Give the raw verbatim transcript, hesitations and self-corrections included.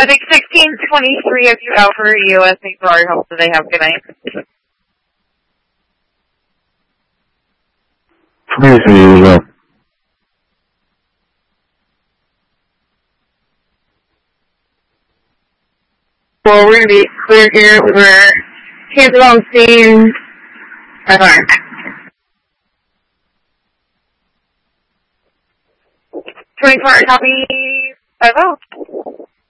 I think sixteen twenty-three if you out for U S A Sorry, hope that they have a good night. twenty-three, well. Well, we're going to be clear here. We're canceled on scene. Okay. twenty-four, copy. five oh.